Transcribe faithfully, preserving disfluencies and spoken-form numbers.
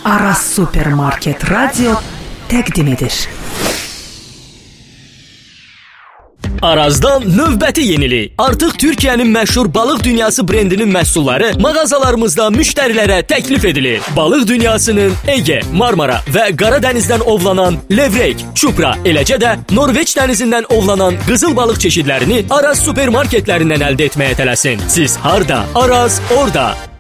Aras Supermarket Radio təqdim edir. Arazdan növbəti yenilik. Artıq Türkiyənin məşhur balıq dünyası brendinin məhsulları mağazalarımızda müştərilərə təklif edilir. Balıq dünyasının Ege, Marmara və Qara dənizdən ovlanan levrek, çupra, eləcə də Norveç dənizindən ovlanan qızıl balıq çeşidlərini Araz supermarketlərindən əldə etməyə tələsin. Siz harda? Araz orada.